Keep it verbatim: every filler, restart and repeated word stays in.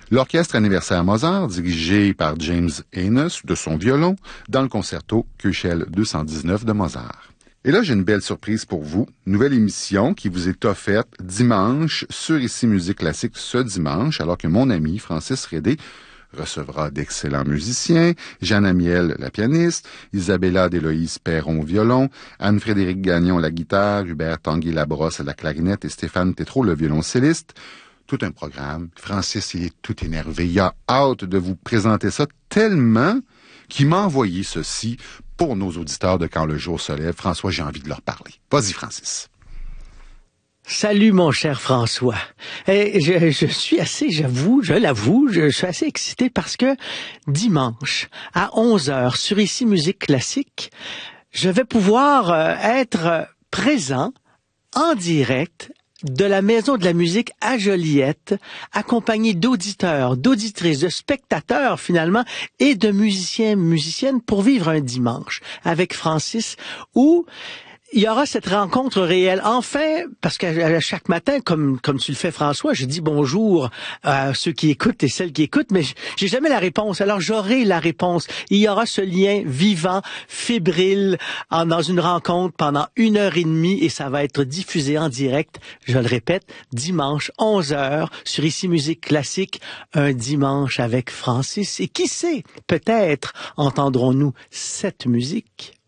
L'Orchestre anniversaire Mozart, dirigé par James Haynes de son violon, dans le concerto Köchel deux cent dix-neuf de Mozart. Et là, j'ai une belle surprise pour vous. Nouvelle émission qui vous est offerte dimanche sur Ici Musique Classique ce dimanche, alors que mon ami Francis Rédé recevra d'excellents musiciens, Jeanne Amiel, la pianiste, Isabella d'Éloïse Perron au violon, Anne-Frédérique Gagnon la guitare, Hubert Tanguy-Labrosse à la clarinette et Stéphane Tétrault le violoncelliste. Tout un programme. Francis, il est tout énervé. Il a hâte de vous présenter ça tellement qu'il m'a envoyé ceci pour nos auditeurs de Quand le jour se lève. François, j'ai envie de leur parler. Vas-y, Francis. Salut, mon cher François. Et je, je suis assez, j'avoue, je l'avoue, je, je suis assez excité parce que dimanche, à onze heures, sur Ici Musique Classique, je vais pouvoir euh, être présent en direct de la Maison de la Musique à Joliette, accompagné d'auditeurs, d'auditrices, de spectateurs finalement, et de musiciens, musiciennes pour vivre un dimanche avec Francis où il y aura cette rencontre réelle. Enfin, parce que chaque matin, comme comme tu le fais, François, je dis bonjour à ceux qui écoutent et celles qui écoutent, mais j'ai jamais la réponse. Alors, j'aurai la réponse. Il y aura ce lien vivant, fébrile, en, dans une rencontre pendant une heure et demie, et ça va être diffusé en direct, je le répète, dimanche, onze heures, sur Ici Musique Classique, un dimanche avec Francis. Et qui sait, peut-être entendrons-nous cette musique.